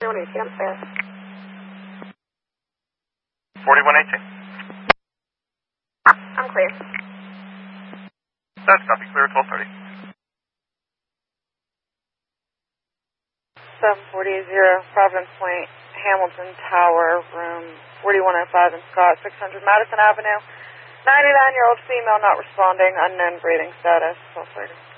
I'm clear. 4118. I'm clear. That's copy. Clear at 1230. 740 Providence Point, Hamilton Tower, room 4105 in Scott, 600 Madison Avenue. 99-year-old female not responding, unknown breathing status, 1230.